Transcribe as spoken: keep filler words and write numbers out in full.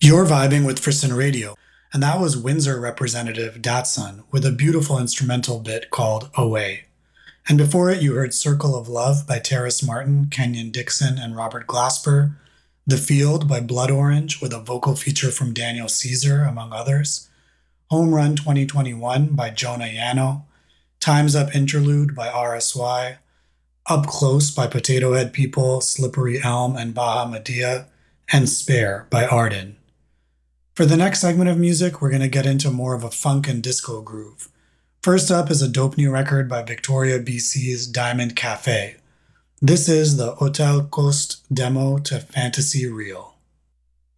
You're vibing with Frisson Radio, and that was Windsor representative Datsun with a beautiful instrumental bit called Away. And before it, you heard Circle of Love by Terrace Martin, Kenyon Dixon, and Robert Glasper, The Field by Blood Orange with a vocal feature from Daniel Caesar, among others, Home Run twenty twenty-one by Jonah Yano, Time's Up Interlude by R S Y, Up Close by Potato Head People, Slippery Elm, and Baha Medea, and Spare by Arden. For the next segment of music, we're going to get into more of a funk and disco groove. First up is a dope new record by Victoria, B C's Diamond Cafe. This is the Hotel Coast demo to Fantasy Real.